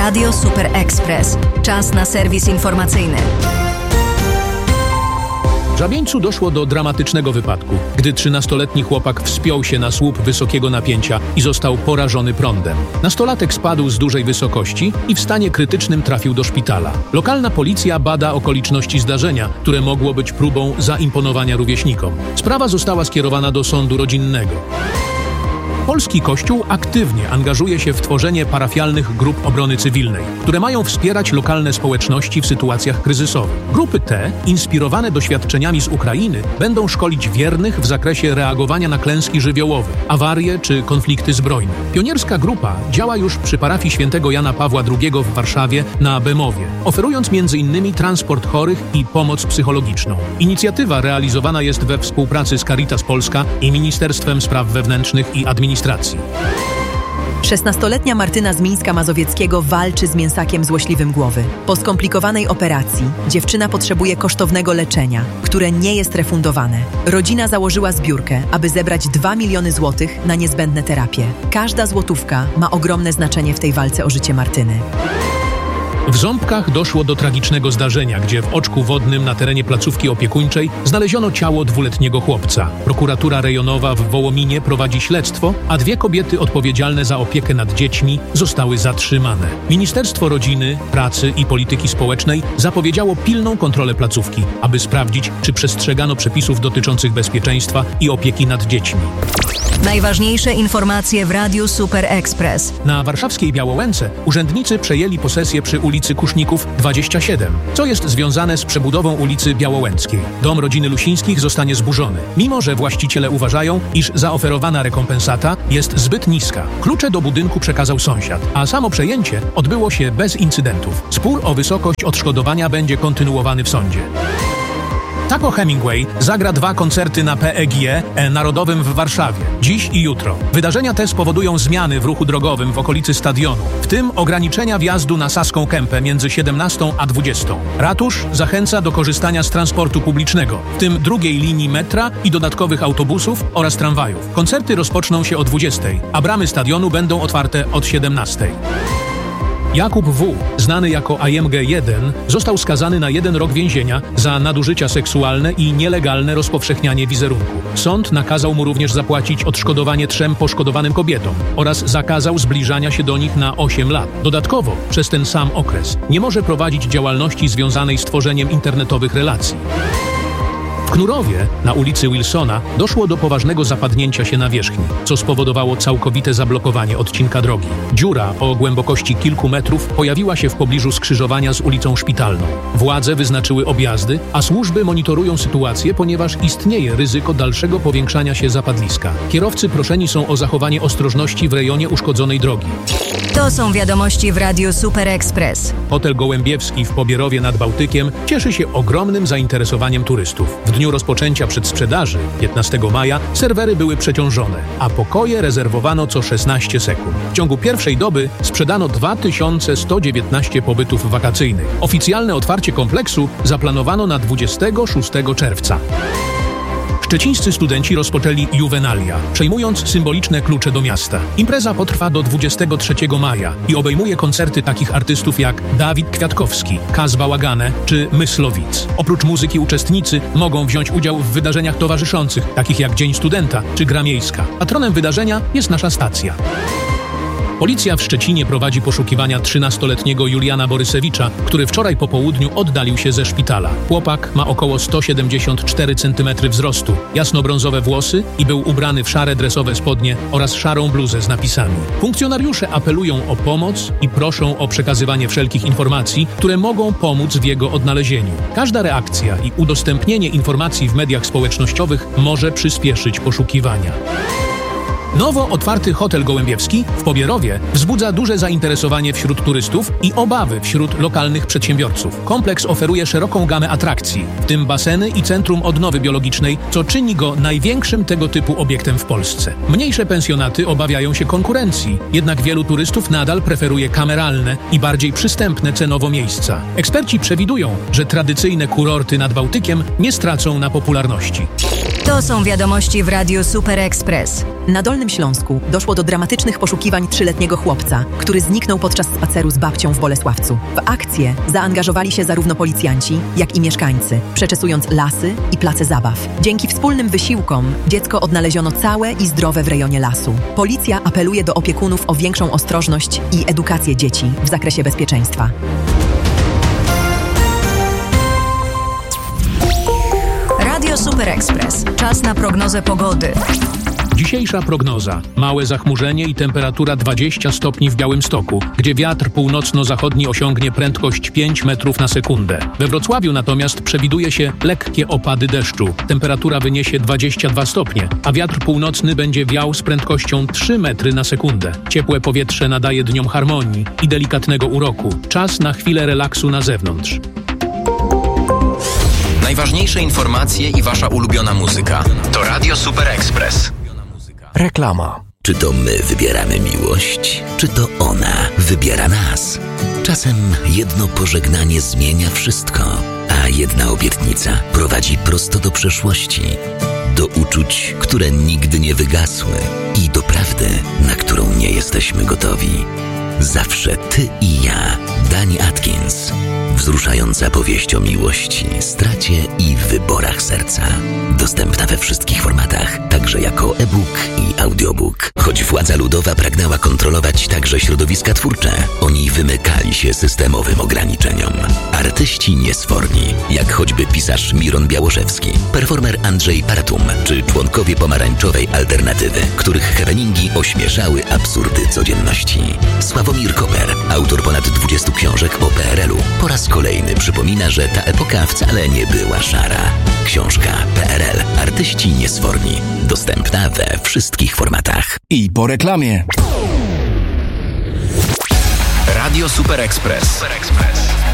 Radio Super Express. Czas na serwis informacyjny. W Żabieńcu doszło do dramatycznego wypadku, gdy 13-letni chłopak wspiął się na słup wysokiego napięcia i został porażony prądem. Nastolatek spadł z dużej wysokości i w stanie krytycznym trafił do szpitala. Lokalna policja bada okoliczności zdarzenia, które mogło być próbą zaimponowania rówieśnikom. Sprawa została skierowana do sądu rodzinnego. Polski Kościół aktywnie angażuje się w tworzenie parafialnych grup obrony cywilnej, które mają wspierać lokalne społeczności w sytuacjach kryzysowych. Grupy te, inspirowane doświadczeniami z Ukrainy, będą szkolić wiernych w zakresie reagowania na klęski żywiołowe, awarie czy konflikty zbrojne. Pionierska grupa działa już przy parafii świętego Jana Pawła II w Warszawie na Bemowie, oferując m.in. transport chorych i pomoc psychologiczną. Inicjatywa realizowana jest we współpracy z Caritas Polska i Ministerstwem Spraw Wewnętrznych i Administracji. 16-letnia Martyna z Mińska Mazowieckiego walczy z mięsakiem złośliwym głowy. Po skomplikowanej operacji dziewczyna potrzebuje kosztownego leczenia, które nie jest refundowane. Rodzina założyła zbiórkę, aby zebrać 2 miliony złotych na niezbędne terapie. Każda złotówka ma ogromne znaczenie w tej walce o życie Martyny. W Ząbkach doszło do tragicznego zdarzenia, gdzie w oczku wodnym na terenie placówki opiekuńczej znaleziono ciało 2-letniego chłopca. Prokuratura rejonowa w Wołominie prowadzi śledztwo, a 2 kobiety odpowiedzialne za opiekę nad dziećmi zostały zatrzymane. Ministerstwo Rodziny, Pracy i Polityki Społecznej zapowiedziało pilną kontrolę placówki, aby sprawdzić, czy przestrzegano przepisów dotyczących bezpieczeństwa i opieki nad dziećmi. Najważniejsze informacje w Radiu Super Express. Na warszawskiej Białołęce urzędnicy przejęli posesję przy ulicy Kuszników 27, co jest związane z przebudową ulicy Białołęckiej. Dom rodziny Lusińskich zostanie zburzony, mimo że właściciele uważają, iż zaoferowana rekompensata jest zbyt niska. Klucze do budynku przekazał sąsiad, a samo przejęcie odbyło się bez incydentów. Spór o wysokość odszkodowania będzie kontynuowany w sądzie. Taco Hemingway zagra 2 koncerty na PEGE Narodowym w Warszawie, dziś i jutro. Wydarzenia te spowodują zmiany w ruchu drogowym w okolicy stadionu, w tym ograniczenia wjazdu na Saską Kępę między 17 a 20. Ratusz zachęca do korzystania z transportu publicznego, w tym drugiej linii metra i dodatkowych autobusów oraz tramwajów. Koncerty rozpoczną się o 20, a bramy stadionu będą otwarte od 17. Jakub W., znany jako AMG1, został skazany na 1 rok więzienia za nadużycia seksualne i nielegalne rozpowszechnianie wizerunku. Sąd nakazał mu również zapłacić odszkodowanie 3 poszkodowanym kobietom oraz zakazał zbliżania się do nich na 8 lat. Dodatkowo, przez ten sam okres, nie może prowadzić działalności związanej z tworzeniem internetowych relacji. W Knurowie, na ulicy Wilsona, doszło do poważnego zapadnięcia się nawierzchni, co spowodowało całkowite zablokowanie odcinka drogi. Dziura o głębokości kilku metrów pojawiła się w pobliżu skrzyżowania z ulicą Szpitalną. Władze wyznaczyły objazdy, a służby monitorują sytuację, ponieważ istnieje ryzyko dalszego powiększania się zapadliska. Kierowcy proszeni są o zachowanie ostrożności w rejonie uszkodzonej drogi. To są wiadomości w Radiu Super Express. Hotel Gołębiewski w Pobierowie nad Bałtykiem cieszy się ogromnym zainteresowaniem turystów. W dniu rozpoczęcia przedsprzedaży, 15 maja, serwery były przeciążone, a pokoje rezerwowano co 16 sekund. W ciągu pierwszej doby sprzedano 2119 pobytów wakacyjnych. Oficjalne otwarcie kompleksu zaplanowano na 26 czerwca. Szczecińscy studenci rozpoczęli Juvenalia, przejmując symboliczne klucze do miasta. Impreza potrwa do 23 maja i obejmuje koncerty takich artystów jak Dawid Kwiatkowski, Kaz Bałagane czy Myslowic. Oprócz muzyki uczestnicy mogą wziąć udział w wydarzeniach towarzyszących, takich jak Dzień Studenta czy Gra Miejska. Patronem wydarzenia jest nasza stacja. Policja w Szczecinie prowadzi poszukiwania 13-letniego Juliana Borysewicza, który wczoraj po południu oddalił się ze szpitala. Chłopak ma około 174 cm wzrostu, jasnobrązowe włosy i był ubrany w szare dresowe spodnie oraz szarą bluzę z napisami. Funkcjonariusze apelują o pomoc i proszą o przekazywanie wszelkich informacji, które mogą pomóc w jego odnalezieniu. Każda reakcja i udostępnienie informacji w mediach społecznościowych może przyspieszyć poszukiwania. Nowo otwarty hotel Gołębiewski w Pobierowie wzbudza duże zainteresowanie wśród turystów i obawy wśród lokalnych przedsiębiorców. Kompleks oferuje szeroką gamę atrakcji, w tym baseny i centrum odnowy biologicznej, co czyni go największym tego typu obiektem w Polsce. Mniejsze pensjonaty obawiają się konkurencji, jednak wielu turystów nadal preferuje kameralne i bardziej przystępne cenowo miejsca. Eksperci przewidują, że tradycyjne kurorty nad Bałtykiem nie stracą na popularności. To są wiadomości w Radiu Super Express. Na Dolnym Śląsku doszło do dramatycznych poszukiwań 3-letniego chłopca, który zniknął podczas spaceru z babcią w Bolesławcu. W akcję zaangażowali się zarówno policjanci, jak i mieszkańcy, przeczesując lasy i place zabaw. Dzięki wspólnym wysiłkom dziecko odnaleziono całe i zdrowe w rejonie lasu. Policja apeluje do opiekunów o większą ostrożność i edukację dzieci w zakresie bezpieczeństwa. Radio Super Express. Czas na prognozę pogody. Dzisiejsza prognoza. Małe zachmurzenie i temperatura 20 stopni w Białymstoku, gdzie wiatr północno-zachodni osiągnie prędkość 5 metrów na sekundę. We Wrocławiu natomiast przewiduje się lekkie opady deszczu. Temperatura wyniesie 22 stopnie, a wiatr północny będzie wiał z prędkością 3 metry na sekundę. Ciepłe powietrze nadaje dniom harmonii i delikatnego uroku. Czas na chwilę relaksu na zewnątrz. Najważniejsze informacje i wasza ulubiona muzyka. To Radio Super Express. Reklama. Czy to my wybieramy miłość, czy to ona wybiera nas? Czasem jedno pożegnanie zmienia wszystko, a jedna obietnica prowadzi prosto do przeszłości, do uczuć, które nigdy nie wygasły i do prawdy, na którą nie jesteśmy gotowi. Zawsze ty i ja. Dani Atkins. Wzruszająca powieść o miłości, stracie i wyborach serca. Dostępna we wszystkich formatach, także jako e-book i audiobook. Choć władza ludowa pragnęła kontrolować także środowiska twórcze, oni wymykali się systemowym ograniczeniom. Artyści niesforni, jak choćby pisarz Miron Białoszewski, performer Andrzej Paratum, czy członkowie pomarańczowej alternatywy, których happeningi ośmieszały absurdy codzienności. Sławomir Koper, autor ponad 20 książek o PRL-u, po raz kolejny przypomina, że ta epoka wcale nie była szara. Książka PRL. Artyści niesforni. Dostępna we wszystkich formatach. I po reklamie. Radio Super Express.